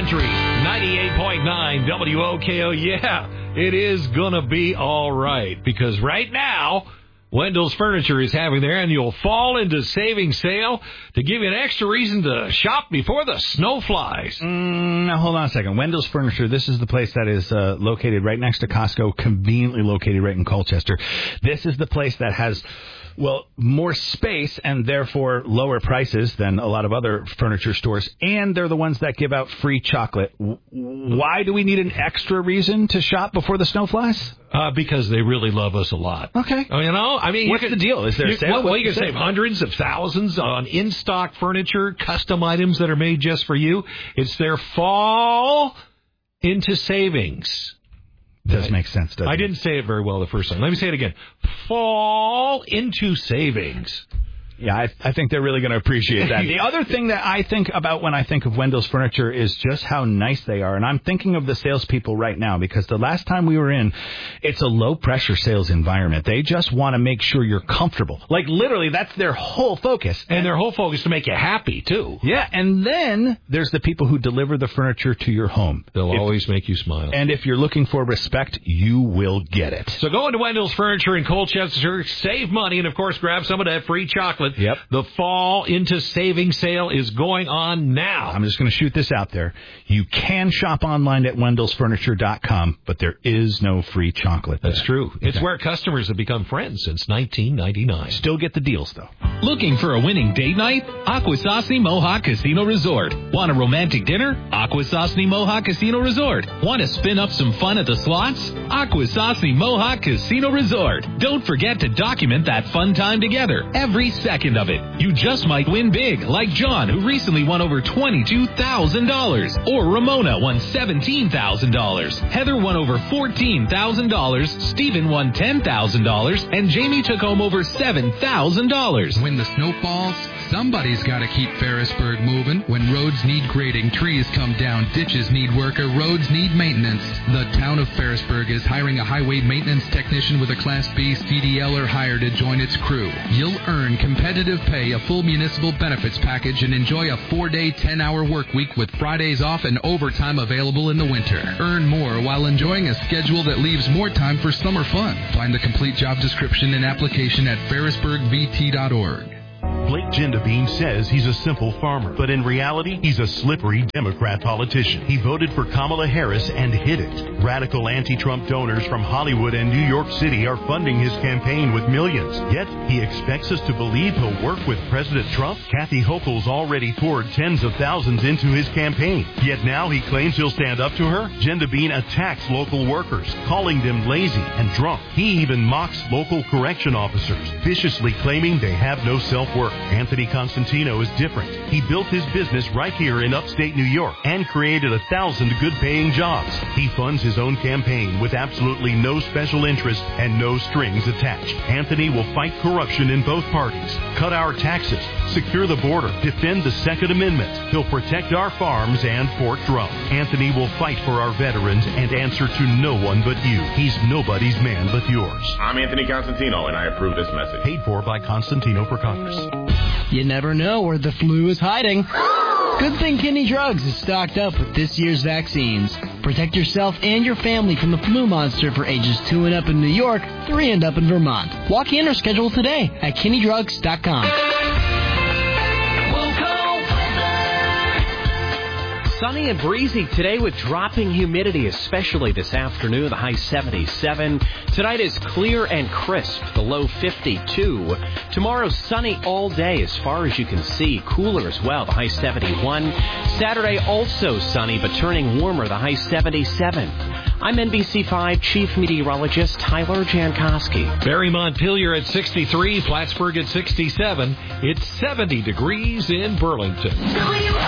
Country, 98.9 WOKO. Yeah, it is going to be all right, because right now, Wendell's Furniture is having their annual Fall into Savings sale to give you an extra reason to shop before the snow flies. Now, hold on a second. Wendell's Furniture, this is the place that is located right next to Costco, conveniently located right in Colchester. This is the place that has, well, more space and therefore lower prices than a lot of other furniture stores, and they're the ones that give out free chocolate. Why do we need an extra reason to shop before the snow flies? Because they really love us a lot. Okay. You know, I mean, what's the deal? Is there a sale? Well, you can save hundreds of thousands on in-stock furniture, custom items that are made just for you. It's their Fall into Savings. Does make sense, doesn't it? I didn't say it very well the first time. Let me say it again. Fall into Savings. Yeah, I think they're really going to appreciate that. The other thing that I think about when I think of Wendell's Furniture is just how nice they are. And I'm thinking of the salespeople right now, because the last time we were in, it's a low-pressure sales environment. They just want to make sure you're comfortable. Like, literally, that's their whole focus. And their whole focus is to make you happy, too. Yeah, and then there's the people who deliver the furniture to your home. They'll always make you smile. And if you're looking for respect, you will get it. So go into Wendell's Furniture in Colchester, save money, and, of course, grab some of that free chocolate. Yep. The Fall into Savings sale is going on now. I'm just going to shoot this out there. You can shop online at wendellsfurniture.com, but there is no free chocolate there. That's true. Okay. It's where customers have become friends since 1999. Still get the deals, though. Looking for a winning date night? Akwesasne Mohawk Casino Resort. Want a romantic dinner? Akwesasne Mohawk Casino Resort. Want to spin up some fun at the slots? Akwesasne Mohawk Casino Resort. Don't forget to document that fun time together, every second of it. You just might win big, like John, who recently won over $22,000. Or Ramona won $17,000. Heather won over $14,000. Stephen won $10,000. And Jamie took home over $7,000. When the snow falls, somebody's got to keep Ferrisburg moving. When roads need grading, trees come down, ditches need work, or roads need maintenance, the town of Ferrisburg is hiring a highway maintenance technician with a Class B CDL or higher to join its crew. You'll earn competitive pay, a full municipal benefits package, and enjoy a 4-day, 10-hour work week with Fridays off and overtime available in the winter. Earn more while enjoying a schedule that leaves more time for summer fun. Find the complete job description and application at ferrisburgvt.org. Blake Gendabine says he's a simple farmer, but in reality, he's a slippery Democrat politician. He voted for Kamala Harris and hid it. Radical anti-Trump donors from Hollywood and New York City are funding his campaign with millions. Yet, he expects us to believe he'll work with President Trump. Kathy Hochul's already poured tens of thousands into his campaign. Yet now he claims he'll stand up to her. Gendabine attacks local workers, calling them lazy and drunk. He even mocks local correction officers, viciously claiming they have no self-worth. Anthony Constantino is different. He built his business right here in upstate New York and created 1,000 good-paying jobs. He funds his own campaign with absolutely no special interest and no strings attached. Anthony will fight corruption in both parties, cut our taxes, secure the border, defend the Second Amendment. He'll protect our farms and Fort Drum. Anthony will fight for our veterans and answer to no one but you. He's nobody's man but yours. I'm Anthony Constantino, and I approve this message. Paid for by Constantino for Congress. You never know where the flu is hiding. Good thing Kinney Drugs is stocked up with this year's vaccines. Protect yourself and your family from the flu monster for ages 2 and up in New York, 3 and up in Vermont. Walk in or schedule today at KinneyDrugs.com. Sunny and breezy today with dropping humidity, especially this afternoon, the high 77. Tonight is clear and crisp, the low 52. Tomorrow, sunny all day as far as you can see. Cooler as well, the high 71. Saturday, also sunny, but turning warmer, the high 77. I'm NBC5 Chief Meteorologist Tyler Jankowski. Barry Montpelier at 63, Plattsburgh at 67. It's 70 degrees in Burlington.